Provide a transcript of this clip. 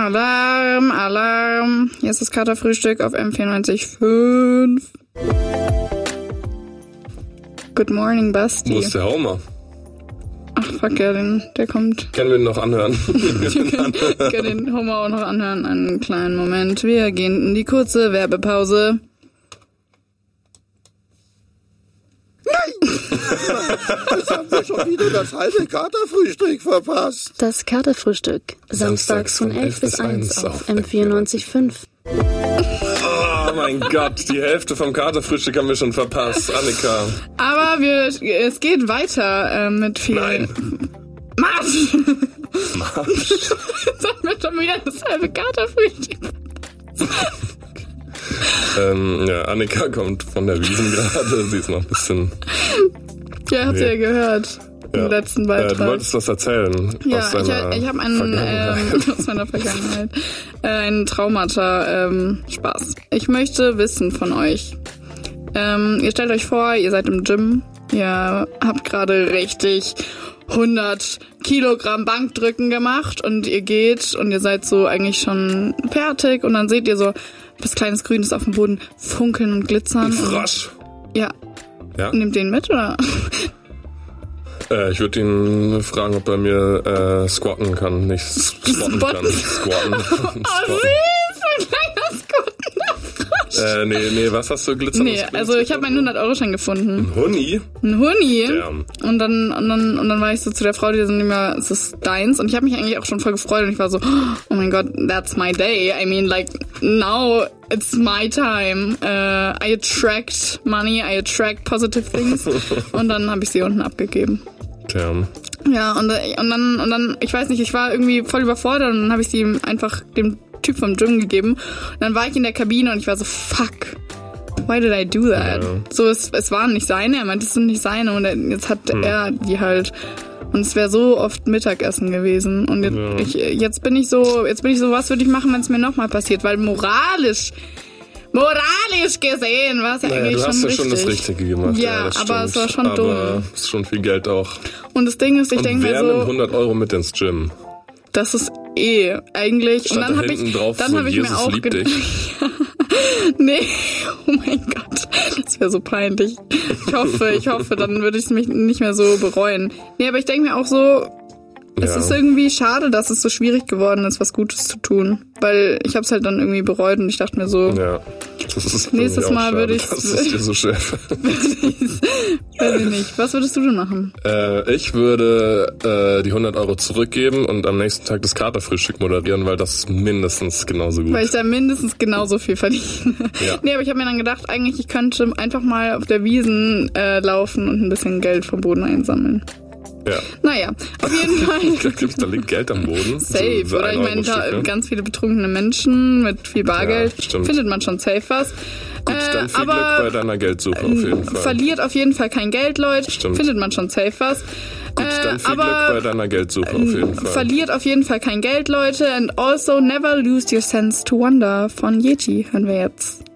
Alarm. Hier ist das Katerfrühstück auf M94.5. Good morning, Basti. Wo ist der Homer? Ach, fuck, ja, der kommt. Können wir ihn noch anhören? Wir können den Homer auch noch anhören. Einen kleinen Moment. Wir gehen in die kurze Werbepause. Nein! Jetzt haben wir schon wieder das alte Katerfrühstück verpasst. Das Katerfrühstück. Samstags von 11 bis 1 auf M94.5. Oh mein Gott, die Hälfte vom Katerfrühstück haben wir schon verpasst. Annika. Aber es geht weiter mit viel... Nein. Marsch! Marsch. Jetzt haben wir schon wieder das halbe Katerfrühstück. Ja, Annika kommt von der Wiesn gerade. Sie ist noch ein bisschen... Ja, habt ihr ja gehört. Im letzten Beitrag. Du wolltest was erzählen. Ja, aus deiner ich habe aus meiner Vergangenheit einen Traumata Spaß. Ich möchte wissen von euch. Ihr stellt euch vor, ihr seid im Gym. Ihr habt gerade richtig 100 Kilogramm Bankdrücken gemacht und ihr geht und ihr seid so eigentlich schon fertig und dann seht ihr so was kleines Grünes auf dem Boden funkeln und glitzern. Ein Frosch. Ja. Nehmt den mit, oder? Ich würde ihn fragen, ob er mir squatten kann. Nicht squatten kann. Squatten. Oh, süß, ein kleiner squattender Frosch. Nee, was hast du glitzerndes? Nee, also ich habe meinen 100-Euro-Schein gefunden. Ein Huni? Ein Huni? Damn. Und dann war ich so zu der Frau, die so nicht mehr, es ist deins. Und ich habe mich eigentlich auch schon voll gefreut und ich war so, oh mein Gott, that's my day. I mean, like, now it's my time. I attract money, I attract positive things. Und dann habe ich sie unten abgegeben. Damn. Ja, und dann, ich weiß nicht, ich war irgendwie voll überfordert und dann habe ich sie einfach dem Typ vom Gym gegeben. Und dann war ich in der Kabine und ich war so, fuck, why did I do that? Ja. So, es waren nicht seine, er meinte, es sind nicht seine und jetzt hat er die halt. Und es wäre so oft Mittagessen gewesen. Und jetzt bin ich so, was würde ich machen, wenn es mir nochmal passiert? Weil moralisch gesehen war es ja eigentlich schon richtig. Du hast ja schon das Richtige gemacht. Ja, aber es war schon dumm. Aber es ist schon viel Geld auch. Und das Ding ist, ich denke mir so... wer nimmt 100 Euro mit ins Gym? Das ist eigentlich... Statt und dann habe ich mir auch gedacht... Nee, oh mein Gott, das wäre so peinlich. Ich hoffe, dann würde ich es mich nicht mehr so bereuen. Nee, aber ich denke mir auch so... Es ist irgendwie schade, dass es so schwierig geworden ist, was Gutes zu tun. Weil ich habe es halt dann irgendwie bereut und ich dachte mir so, das ist nächstes Mal würde ich das ist dir so schwer. Weiß ich nicht. Was würdest du denn machen? Ich würde die 100 Euro zurückgeben und am nächsten Tag das Katerfrühstück moderieren, weil das ist mindestens genauso gut. Weil ich da mindestens genauso viel verdiene. Ja. Nee, aber ich habe mir dann gedacht, eigentlich ich könnte einfach mal auf der Wiesn laufen und ein bisschen Geld vom Boden einsammeln. Ja. Naja, auf jeden Fall. Da liegt Geld am Boden. Safe, so oder? Ich meine, ganz viele betrunkene Menschen mit viel Bargeld. Ja, findet man schon safe was. Gut, dann viel Glück bei deiner Geldsuche auf jeden Fall. Verliert auf jeden Fall kein Geld, Leute. Stimmt. Findet man schon safe was. Gut, dann viel Glück bei deiner Geldsuche auf jeden Fall. Verliert auf jeden Fall kein Geld, Leute. And also never lose your sense to wonder von Yeti hören wir jetzt.